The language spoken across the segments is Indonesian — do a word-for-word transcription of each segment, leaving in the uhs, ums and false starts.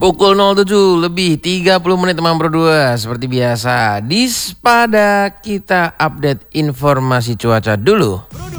Pukul nol tujuh lebih tiga puluh menit teman berdua. Seperti biasa di Spada kita update informasi cuaca dulu.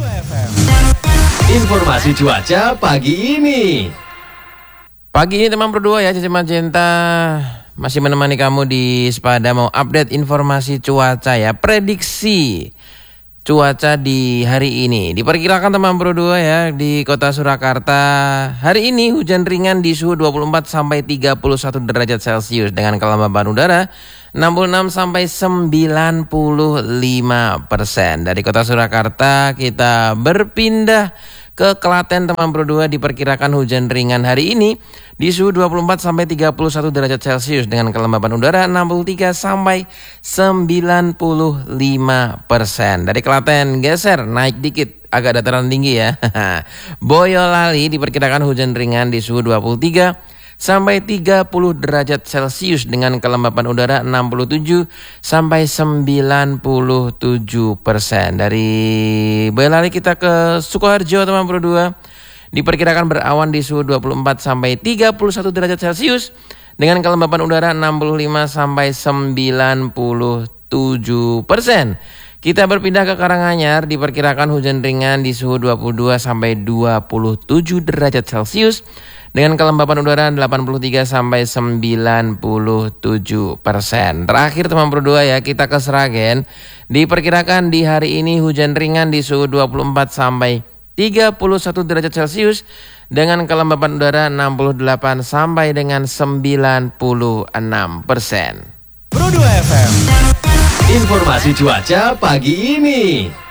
Informasi cuaca pagi ini. Pagi ini teman berdua ya, Cici Magenta masih menemani kamu di Spada mau update informasi cuaca ya. Prediksi cuaca di hari ini diperkirakan teman berdua ya, di kota Surakarta hari ini hujan ringan di suhu dua puluh empat sampai tiga puluh satu derajat Celcius dengan kelembaban udara enam puluh enam sampai sembilan puluh lima persen. Dari kota Surakarta kita berpindah ke Klaten teman berdua, diperkirakan hujan ringan hari ini di suhu dua puluh empat sampai tiga puluh satu derajat Celcius dengan kelembaban udara enam puluh tiga sampai sembilan puluh lima persen. Dari Klaten geser naik dikit agak dataran tinggi ya. Boyolali diperkirakan hujan ringan di suhu dua puluh tiga sampai tiga puluh derajat Celcius dengan kelembapan udara enam puluh tujuh sampai sembilan puluh tujuh persen. Dari Boyolali kita ke Sukoharjo teman berdua, diperkirakan berawan di suhu dua puluh empat sampai tiga puluh satu derajat Celcius dengan kelembapan udara enam puluh lima sampai sembilan puluh tujuh persen. Kita berpindah ke Karanganyar, diperkirakan hujan ringan di suhu dua puluh dua sampai dua puluh tujuh derajat Celcius dengan kelembapan udara delapan puluh tiga sampai sembilan puluh tujuh persen. Terakhir teman berdua ya, kita ke Sragen, diperkirakan di hari ini hujan ringan di suhu dua puluh empat sampai tiga puluh satu derajat Celcius dengan kelembapan udara enam puluh delapan sampai dengan sembilan puluh enam persen. Pro dua F M. Informasi cuaca pagi ini.